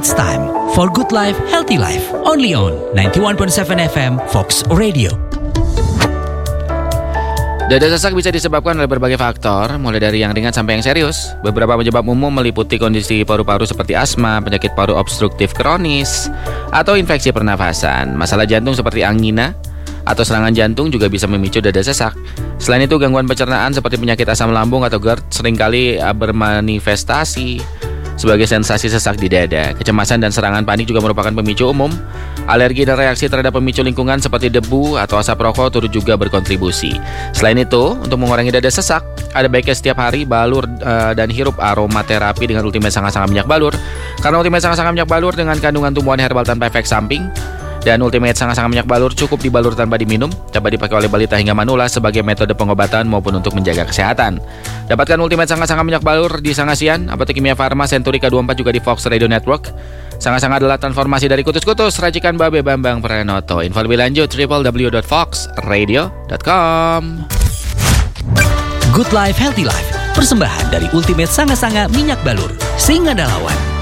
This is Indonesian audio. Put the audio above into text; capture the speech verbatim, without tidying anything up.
It's time for Good Life, Healthy Life. Only on ninety-one point seven F M Fox Radio. Dada sesak bisa disebabkan oleh berbagai faktor, mulai dari yang ringan sampai yang serius. Beberapa penyebab umum meliputi kondisi paru-paru seperti asma, penyakit paru obstruktif kronis, atau infeksi pernafasan. Masalah jantung seperti angina atau serangan jantung juga bisa memicu dada sesak. Selain itu, gangguan pencernaan seperti penyakit asam lambung atau GERD seringkali bermanifestasi sebagai sensasi sesak di dada. Kecemasan dan serangan panik juga merupakan pemicu umum. Alergi dan reaksi terhadap pemicu lingkungan seperti debu atau asap rokok turut juga berkontribusi. Selain itu, untuk mengurangi dada sesak, ada baiknya setiap hari balur uh, dan hirup aromaterapi dengan Ultimate Sanga-Sanga Minyak Balur. Karena Ultimate Sanga-Sanga Minyak Balur dengan kandungan tumbuhan herbal tanpa efek samping, dan Ultimate Sanga-Sanga Minyak Balur cukup dibalur tanpa diminum, dapat dipakai oleh balita hingga manula sebagai metode pengobatan maupun untuk menjaga kesehatan. Dapatkan Ultimate Sanga-Sanga Minyak Balur di Sangasian, Apotek Kimia Farma, Century K dua puluh empat, juga di Fox Radio Network. Sanga-Sanga adalah transformasi dari kutus-kutus racikan Babe Bambang Pranoto. Info lebih lanjut w w w dot fox radio dot com. Good Life, Healthy Life. Persembahan dari Ultimate Sanga-Sanga Minyak Balur. Sing ada lawan.